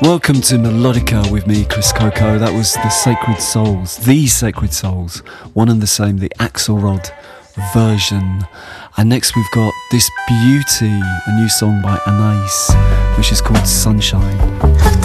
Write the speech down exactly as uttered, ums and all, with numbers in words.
Welcome to Melodica with me, Chris Coco. That was the Sacred Souls, the Sacred Souls, one and the same, the Axelrod version. And next we've got this beauty, a new song by Anais, which is called Sunshine.